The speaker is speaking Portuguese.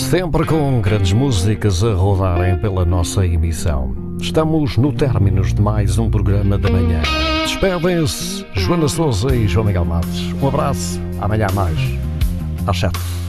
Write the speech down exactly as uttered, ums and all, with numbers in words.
Sempre com grandes músicas a rodarem pela nossa emissão. Estamos no término de mais um programa da manhã. Despedem-se Joana Sousa e João Miguel Matos. Um abraço, amanhã mais, às sete.